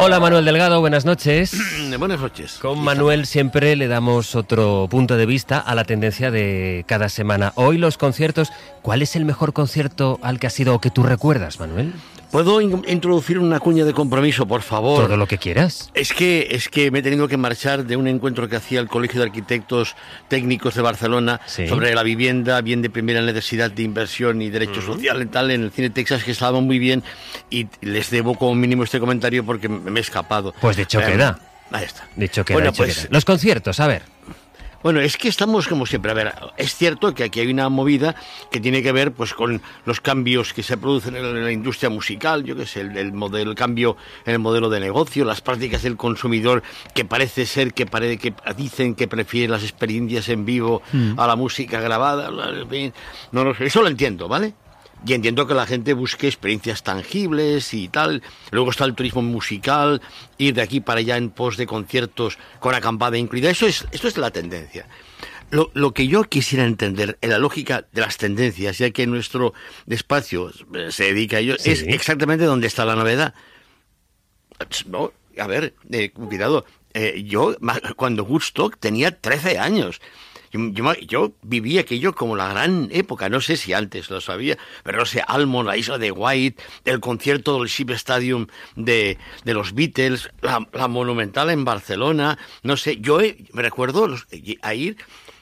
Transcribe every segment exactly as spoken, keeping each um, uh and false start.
Hola Manuel Delgado, buenas noches. Buenas noches. Con Manuel siempre le damos otro punto de vista a la tendencia de cada semana. Hoy los conciertos. ¿Cuál es el mejor concierto al que has ido o que tú recuerdas, Manuel? ¿Puedo in- introducir una cuña de compromiso, por favor? Todo lo que quieras. Es que, es que me he tenido que marchar de un encuentro que hacía el Colegio de Arquitectos Técnicos de Barcelona Sí. sobre la vivienda, bien de primera necesidad de inversión y derecho uh-huh. social y tal, en el Cine Texas, que estaba muy bien, y les debo como mínimo este comentario porque me he escapado. Pues dicho eh, queda. Ahí está. Dicho queda, bueno, dicho pues, queda. Los conciertos, a ver. Bueno, es que estamos como siempre. A ver, es cierto que aquí hay una movida que tiene que ver pues con los cambios que se producen en la industria musical, yo qué sé, el, el, modelo, el cambio en el modelo de negocio, las prácticas del consumidor, que parece ser que, pare, que dicen que prefiere las experiencias en vivo mm. a la música grabada. No lo sé, eso lo entiendo, ¿vale? Y entiendo que la gente busque experiencias tangibles y tal. Luego está el turismo musical, ir de aquí para allá en pos de conciertos con acampada incluida. Eso es, esto es la tendencia. Lo, lo que yo quisiera entender en la lógica de las tendencias, ya que nuestro espacio se dedica a ello, sí. es exactamente dónde está la novedad. No, a ver, eh, cuidado. Eh, yo, cuando Woodstock tenía trece años. Yo, yo, yo viví aquello como la gran época, no sé si antes lo sabía, pero no sé, Almond, la isla de White, el concierto del Ship Stadium de, de los Beatles, la, la Monumental en Barcelona, no sé, yo he, me recuerdo los, a ir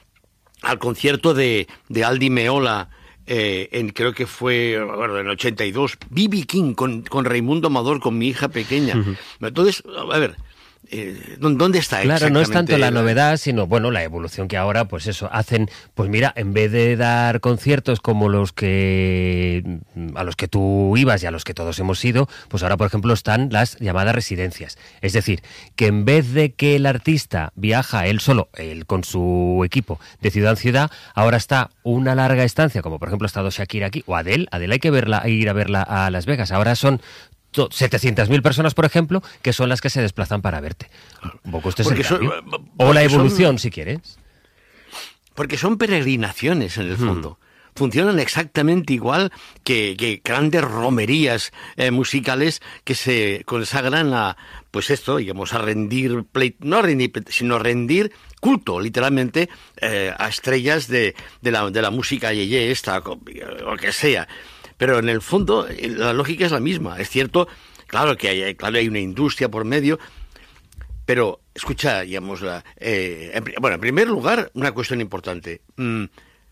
al concierto de, de Aldi Meola, eh, en, creo que fue, bueno, en el ochenta y dos, B B King con, con Raimundo Amador, con mi hija pequeña. Uh-huh. Entonces, a ver... Eh, ¿dónde está Claro, no es tanto la novedad, sino, bueno, la evolución que ahora, pues eso, hacen, pues mira, en vez de dar conciertos como los que, a los que tú ibas y a los que todos hemos ido, pues ahora, por ejemplo, están las llamadas residencias. Es decir, que en vez de que el artista viaja él solo, él con su equipo, de ciudad en ciudad, ahora está una larga estancia, como por ejemplo ha estado Shakira aquí, o Adele, Adele hay que verla, ir a verla a Las Vegas. Ahora son setecientas mil personas, por ejemplo, que son las que se desplazan para verte. Un poco este es el cambio. Son, o la evolución, son, si quieres. Porque son peregrinaciones, en el fondo. Hmm. Funcionan exactamente igual que, que grandes romerías eh, musicales que se consagran a, pues esto, digamos, a rendir, play, no a rendir, sino a rendir culto, literalmente, eh, a estrellas de, de, la, de la música yeye esta, o lo que sea. Pero en el fondo la lógica es la misma. Es cierto, claro que hay, claro, hay una industria por medio, pero escucha, digamos, la, eh, en, bueno, en primer lugar, una cuestión importante. Mm,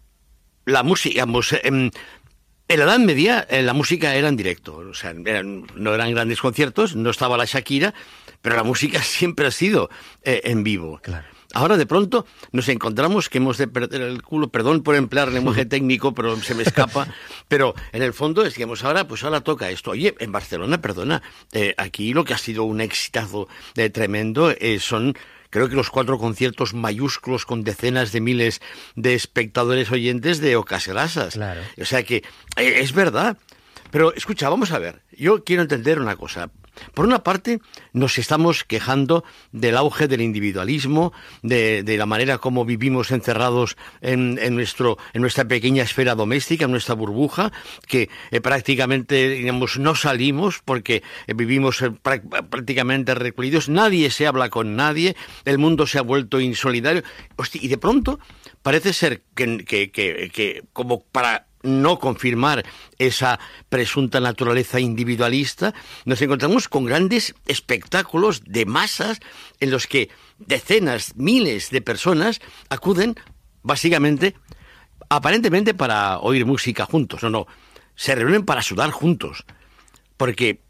la música, digamos, eh, en la Edad Media eh, la música era en directo, o sea, eran, no eran grandes conciertos, no estaba la Shakira, pero la música siempre ha sido eh, en vivo. Claro. Ahora de pronto nos encontramos que hemos de perder el culo, perdón por emplear lenguaje técnico, pero se me escapa, pero en el fondo es, digamos, ahora pues ahora toca esto. Oye, en Barcelona, perdona, eh, aquí lo que ha sido un exitazo eh, tremendo eh, son, creo que los cuatro conciertos mayúsculos con decenas de miles de espectadores oyentes de Ocasgrasas. Claro. O sea que eh, es verdad. Pero escucha, vamos a ver, yo quiero entender una cosa. Por una parte, nos estamos quejando del auge del individualismo, de, de la manera como vivimos encerrados en, en, nuestro, en nuestra pequeña esfera doméstica, en nuestra burbuja, que eh, prácticamente, digamos, no salimos porque eh, vivimos eh, prá- prácticamente recluidos, nadie se habla con nadie, el mundo se ha vuelto insolidario. Hostia, y de pronto parece ser que, que, que, que como para no confirmar esa presunta naturaleza individualista, nos encontramos con grandes espectáculos de masas en los que decenas, miles de personas acuden básicamente, aparentemente para oír música juntos. No, no, se reúnen para sudar juntos. Porque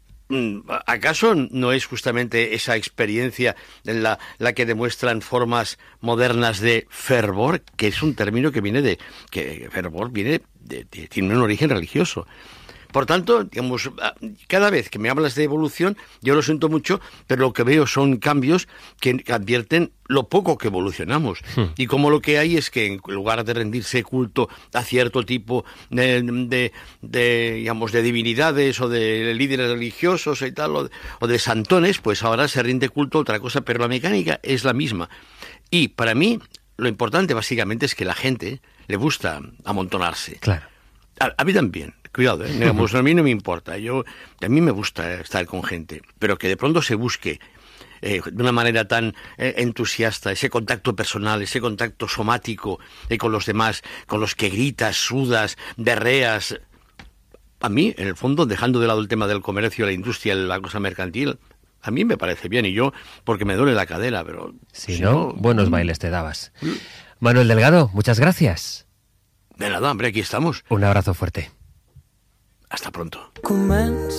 ¿acaso no es justamente esa experiencia la, la que demuestran formas modernas de fervor, que es un término que viene de, que fervor viene de, de, tiene un origen religioso? Por tanto, digamos, cada vez que me hablas de evolución, yo lo siento mucho, pero lo que veo son cambios que advierten lo poco que evolucionamos. Hmm. Y como lo que hay es que en lugar de rendirse culto a cierto tipo de, de, de digamos, de divinidades o de líderes religiosos y tal, o de, o de santones, pues ahora se rinde culto a otra cosa, pero la mecánica es la misma. Y para mí, lo importante básicamente es que la gente le gusta amontonarse. Claro. A, a mí también. cuidado, ¿eh? Digamos, a mí no me importa, yo, a mí me gusta estar con gente, pero que de pronto se busque eh, de una manera tan eh, entusiasta ese contacto personal, ese contacto somático eh, con los demás, con los que gritas, sudas, berreas. A mí, en el fondo, dejando de lado el tema del comercio, la industria, la cosa mercantil, a mí me parece bien, y yo, porque me duele la cadera, pero... Si, si no, no, buenos bailes te dabas. Manuel Delgado, muchas gracias. De nada, hombre, aquí estamos. Un abrazo fuerte. Hasta pronto.